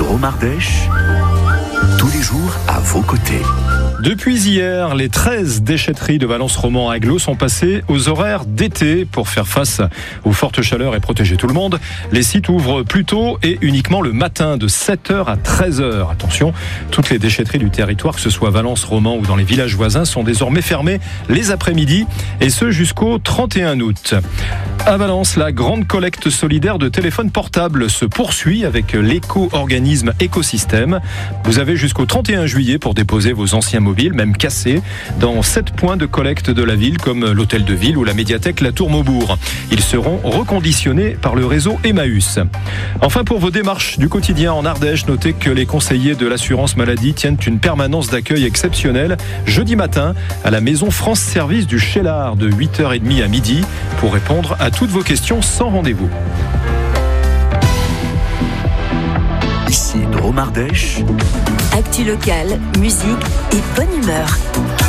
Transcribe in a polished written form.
Drôme Ardèche, tous les jours à vos côtés. Depuis hier, les 13 déchetteries de Valence-Roman-Aglo sont passées aux horaires d'été pour faire face aux fortes chaleurs et protéger tout le monde. Les sites ouvrent plus tôt et uniquement le matin de 7h à 13h. Attention, toutes les déchetteries du territoire, que ce soit Valence-Roman ou dans les villages voisins, sont désormais fermées les après-midi et ce jusqu'au 31 août. À Valence, la grande collecte solidaire de téléphones portables se poursuit avec l'éco-organisme Écosystème. Vous avez jusqu'au 31 juillet pour déposer vos anciens mobiles, même cassés, dans 7 points de collecte de la ville, comme l'hôtel de ville ou la médiathèque La Tour Maubourg. Ils seront reconditionnés par le réseau Emmaüs. Enfin, pour vos démarches du quotidien en Ardèche, notez que les conseillers de l'assurance maladie tiennent une permanence d'accueil exceptionnelle jeudi matin à la maison France Service du Chélard de 8h30 à midi pour répondre à toutes vos questions sans rendez-vous. Ici Drôme Ardèche. Actu locale, musique et bonne humeur.